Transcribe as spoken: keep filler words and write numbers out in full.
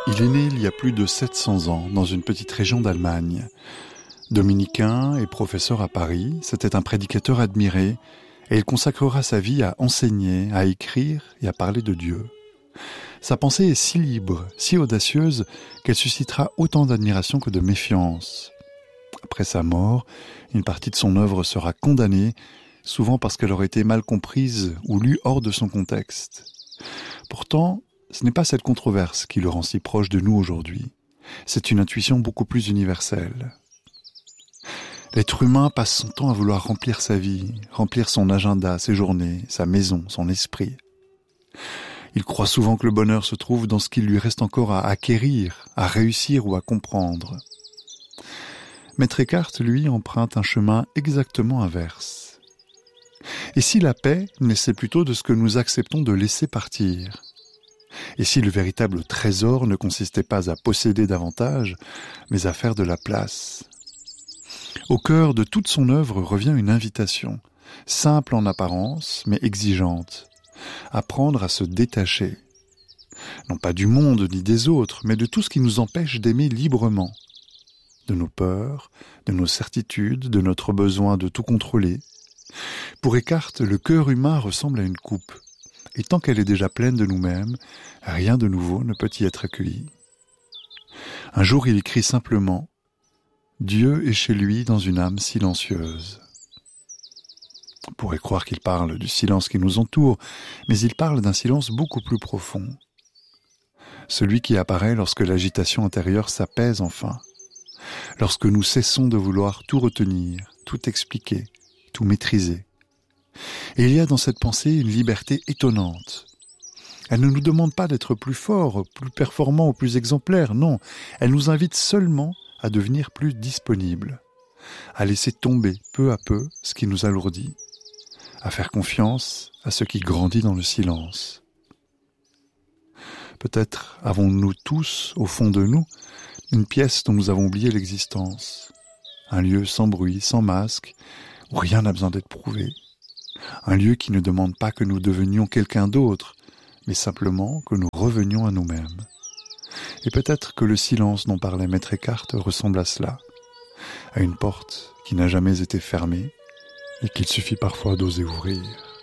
Il est né il y a plus de sept cents ans dans une petite région d'Allemagne. Dominicain et professeur à Paris, c'était un prédicateur admiré et il consacrera sa vie à enseigner, à écrire et à parler de Dieu. Sa pensée est si libre, si audacieuse qu'elle suscitera autant d'admiration que de méfiance. Après sa mort, une partie de son œuvre sera condamnée, souvent parce qu'elle aurait été mal comprise ou lue hors de son contexte. Pourtant, ce n'est pas cette controverse qui le rend si proche de nous aujourd'hui. C'est une intuition beaucoup plus universelle. L'être humain passe son temps à vouloir remplir sa vie, remplir son agenda, ses journées, sa maison, son esprit. Il croit souvent que le bonheur se trouve dans ce qu'il lui reste encore à acquérir, à réussir ou à comprendre. Maître Eckhart, lui, emprunte un chemin exactement inverse. Et si la paix naissait plutôt de ce que nous acceptons de laisser partir ? Et si le véritable trésor ne consistait pas à posséder davantage, mais à faire de la place ? Au cœur de toute son œuvre revient une invitation, simple en apparence, mais exigeante. Apprendre à se détacher, non pas du monde ni des autres, mais de tout ce qui nous empêche d'aimer librement, de nos peurs, de nos certitudes, de notre besoin de tout contrôler. Pour Eckhart, le cœur humain ressemble à une coupe, et tant qu'elle est déjà pleine de nous-mêmes, rien de nouveau ne peut y être accueilli. Un jour, il écrit simplement « Dieu est chez lui dans une âme silencieuse ». On pourrait croire qu'il parle du silence qui nous entoure, mais il parle d'un silence beaucoup plus profond. Celui qui apparaît lorsque l'agitation intérieure s'apaise enfin, lorsque nous cessons de vouloir tout retenir, tout expliquer, tout maîtriser. Et il y a dans cette pensée une liberté étonnante. Elle ne nous demande pas d'être plus forts, plus performants ou plus exemplaires, non. Elle nous invite seulement à devenir plus disponibles, à laisser tomber peu à peu ce qui nous alourdit, à faire confiance à ce qui grandit dans le silence. Peut-être avons-nous tous, au fond de nous, une pièce dont nous avons oublié l'existence, un lieu sans bruit, sans masque, où rien n'a besoin d'être prouvé, un lieu qui ne demande pas que nous devenions quelqu'un d'autre, mais simplement que nous revenions à nous-mêmes. Et peut-être que le silence dont parlait Maître Eckhart ressemble à cela, à une porte qui n'a jamais été fermée et qu'il suffit parfois d'oser ouvrir.